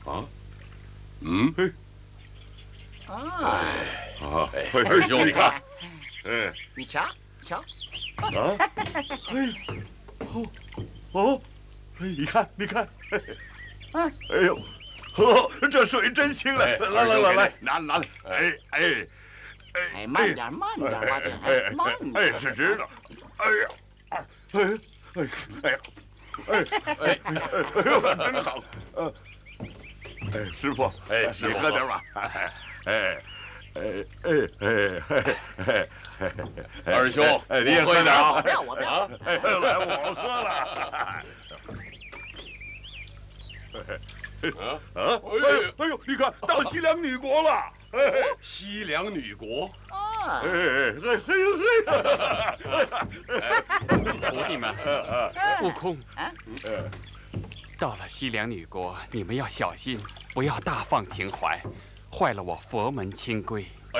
啊，嗯， 二兄，你看， 你瞧瞧， 啊，哦，你看，哎呦，呵，这水真清了，来，拿来， 哎，慢点，八戒，慢点， 是知道，真好，师傅，你喝点吧， 二兄， 你也喝点啊！ 我不要， 来，我喝了。哎呦，你看到西凉女国了。 西凉女国。 徒弟们，悟空，到了西凉女国，你们要小心，不要大放情怀，坏了我佛门清规。